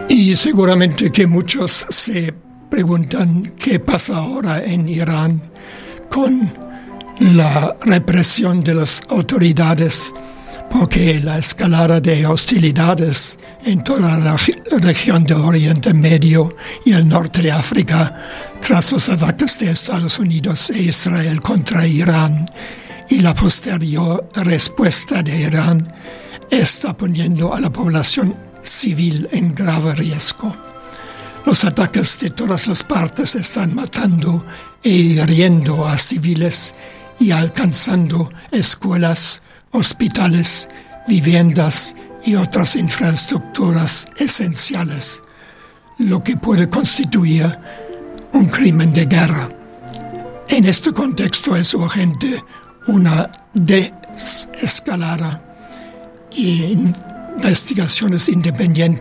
Y seguramente que muchos se preguntan qué pasa ahora en Irán con la represión de las autoridades, porque la escalada de hostilidades en toda la región de Oriente Medio y el norte de África tras los ataques de Estados Unidos e Israel contra Irán y la posterior respuesta de Irán está poniendo a la población civil en grave riesgo. Los ataques de todas las partes están matando e hiriendo a civiles y alcanzando escuelas, hospitales, viviendas y otras infraestructuras esenciales, lo que puede constituir un crimen de guerra. En este contexto es urgente una desescalada y investigaciones independientes